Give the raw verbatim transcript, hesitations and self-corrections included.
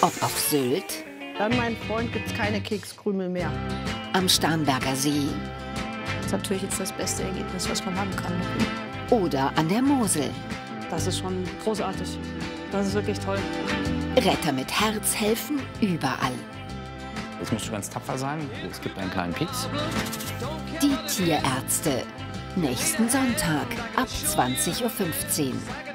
Ob auf Sylt, Dann, mein Freund, gibt es keine Kekskrümel mehr. am Starnberger See Das ist natürlich jetzt das beste Ergebnis, was man haben kann. oder an der Mosel. Das ist schon großartig. Das ist wirklich toll. Retter mit Herz helfen überall. Jetzt musst du ganz tapfer sein. Es gibt einen kleinen Pieks. Die Tierärzte. Nächsten Sonntag ab zwanzig Uhr fünfzehn.